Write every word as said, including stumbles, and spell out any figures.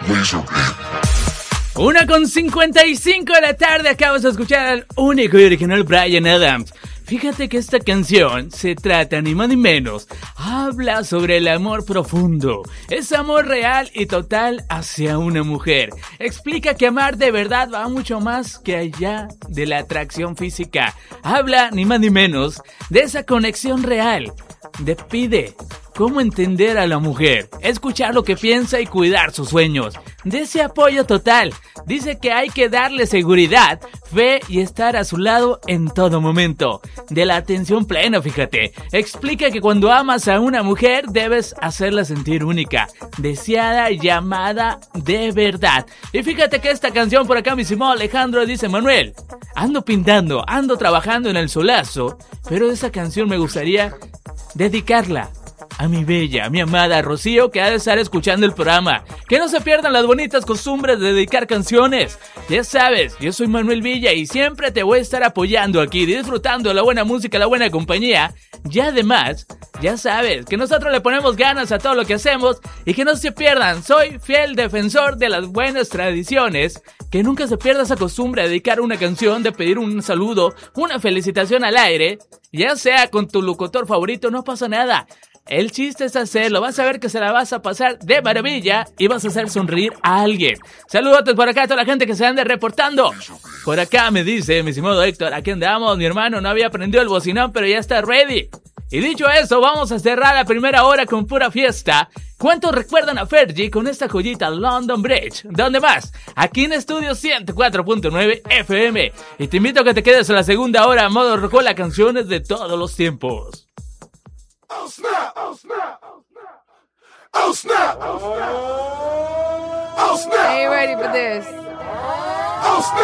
Una con cincuenta y cinco de la tarde, acabas de escuchar al único y original Bryan Adams. Fíjate que esta canción se trata ni más ni menos, habla sobre el amor profundo, es amor real y total hacia una mujer. Explica que amar de verdad va mucho más que allá de la atracción física. Habla ni más ni menos de esa conexión real. De pide cómo entender a la mujer, escuchar lo que piensa y cuidar sus sueños. De ese apoyo total, dice que hay que darle seguridad, fe y estar a su lado en todo momento. De la atención plena, fíjate. Explica que cuando amas a una mujer debes hacerla sentir única, deseada y amada de verdad. Y fíjate que esta canción por acá, mi estimado Alejandro, dice: Manuel, ando pintando, ando trabajando en el solazo, pero esa canción me gustaría dedicarla a mi bella, a mi amada Rocío, que ha de estar escuchando el programa. Que no se pierdan las bonitas costumbres de dedicar canciones. Ya sabes, yo soy Manuel Villa y siempre te voy a estar apoyando aquí, disfrutando de la buena música, la buena compañía. Y además, ya sabes, que nosotros le ponemos ganas a todo lo que hacemos y que no se pierdan. Soy fiel defensor de las buenas tradiciones. Que nunca se pierda esa costumbre de dedicar una canción, de pedir un saludo, una felicitación al aire. Ya sea con tu locutor favorito, no pasa nada. El chiste es hacerlo, vas a ver que se la vas a pasar de maravilla y vas a hacer sonreír a alguien. Saludos por acá a toda la gente que se ande reportando. Por acá me dice mi estimado Héctor, aquí andamos, mi hermano no había prendido el bocinón pero ya está ready. Y dicho eso, vamos a cerrar la primera hora con pura fiesta. ¿Cuántos recuerdan a Fergie con esta joyita London Bridge? ¿Dónde más? Aquí en Estudio ciento cuatro punto nueve F M. Y te invito a que te quedes en la segunda hora a modo rock, las canciones de todos los tiempos. Oh snap! Oh snap! Oh snap! Oh snap! Oh snap! Are you ready for this? Oh snap!